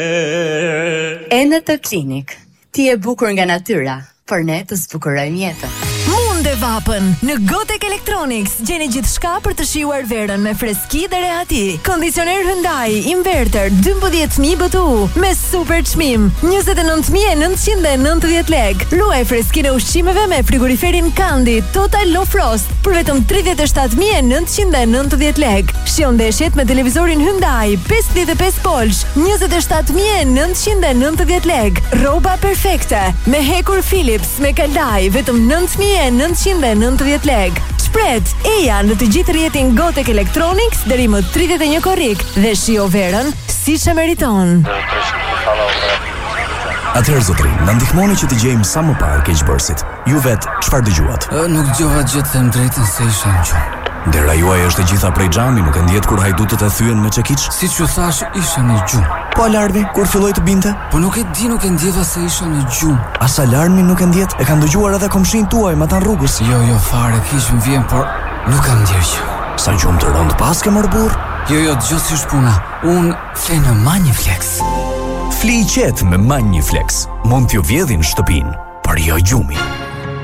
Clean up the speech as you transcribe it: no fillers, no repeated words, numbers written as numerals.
Enet Klinik. Ti e bukur nga natyra, por ne të zbukurojmë jetën. Munde vapën në Gotek Electronics. Gjeni gjithçka për të shijuar verën me freski dhe rehati. Kondicioner Hyundai inverter 12000 BTU me super çmim 29990 lek. Luaj freskinë e ushqimeve me frigoriferin Kandi Total Low Frost për vetëm 37990 lek. Shijon ndeshjet me televizorin Hyundai 55 polsh 27990 lek. Rroba perfekte me hekur Philips me kalaj vetëm 9990 lek. Shpret eja në të gjithë rrjetin Gotek Electronics deri më 31 korrik dhe shijo verën siç e meriton. Atëherë zotrin, na ndihmoni që të gjejmë sa më parë keqbërësit. Ju vetë çfarë dëgjuat? Nuk dëgjova gjë të them drejtën se isha në gjumë. Dera juaj është e gjitha prej xhami, nuk e ndjet kur hajdutët e thyen me çekiç? Siç ju thash, isha në gjumë. Po alarmi kur filloi të binte? Po nuk e di, nuk e ndjeva se isha në gjumë. As alarmi nuk e ndjet? E kanë dëgjuar edhe komshin tuaj me ata rrugës. Jo, fare, kish më vjen, por nuk kam ndjer gjë. Sa gjumë të rënd pas ke mor burr? Jo, dëgjoj si është puna. Un fle në Maniflex. Fli qet me Maniflex. Mund t'ju vjedhin shtëpinë, por jo gjumin.